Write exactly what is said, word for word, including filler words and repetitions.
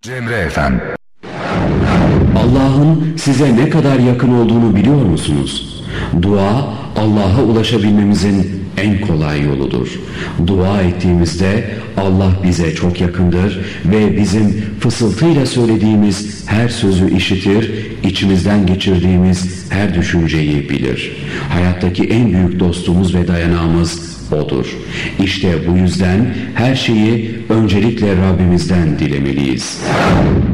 Cemre Efendi. Allah'ın size ne kadar yakın olduğunu biliyor musunuz? Dua, Allah'a ulaşabilmemizin en kolay yoludur. Dua ettiğimizde Allah bize çok yakındır ve bizim fısıltıyla söylediğimiz her sözü işitir, içimizden geçirdiğimiz her düşünceyi bilir. Hayattaki en büyük dostumuz ve dayanağımız O'dur. İşte bu yüzden her şeyi öncelikle Rabbimizden dilemeliyiz.